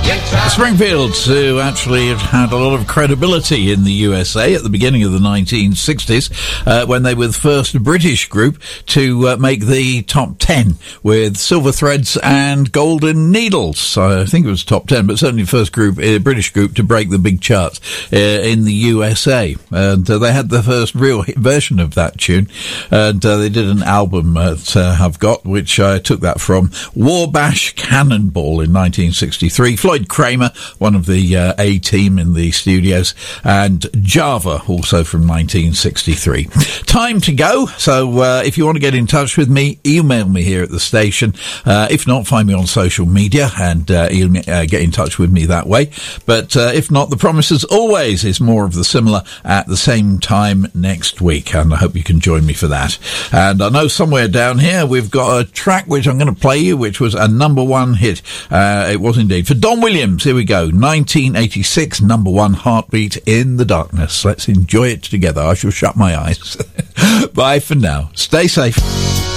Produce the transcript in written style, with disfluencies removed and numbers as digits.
Springfield, who actually had a lot of credibility in the USA at the beginning of the 1960s, when they were the first British group to make the top 10 with Silver Threads and Golden Needles. I think it was top 10, but certainly the first group, British group, to break the big charts in the USA. And they had the first real hit version of that tune, and they did an album at I've Got, which I took that from, Warbash Cannonball in 1963. Floyd Kramer, one of the A-Team in the studios, and Java, also from 1963. Time to go, so if you want to get in touch with me, email me here at the station. If not, find me on social media and get in touch with me that way. But if not, the promise as always is more of the similar at the same time next week, and I hope you can join me for that. And I know somewhere down here we've got a track which I'm going to play you, which was a #1 hit. It was indeed for Don Williams. Here we go, 1986, #1, Heartbeat in the Darkness. Let's enjoy it together. I shall shut my eyes. Bye for now. Stay safe.